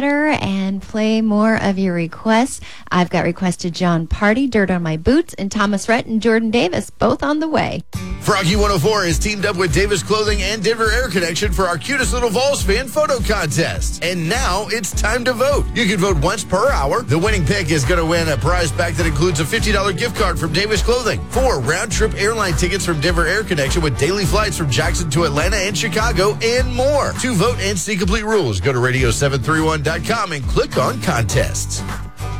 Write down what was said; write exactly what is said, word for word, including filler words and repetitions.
better and play more of your requests. I've got requested John Party, Dirt on My Boots, and Thomas Rhett and Jordan Davis, both on the way. Froggy one oh four has teamed up with Davis Clothing and Denver Air Connection for our cutest little Vols fan photo contest. And now it's time to vote. You can vote once per hour. The winning pick is going to win a prize pack that includes a fifty dollars gift card from Davis Clothing, four round-trip airline tickets from Denver Air Connection with daily flights from Jackson to Atlanta and Chicago, and more. To vote and see complete rules, go to radio seven three one dot com and click on contests.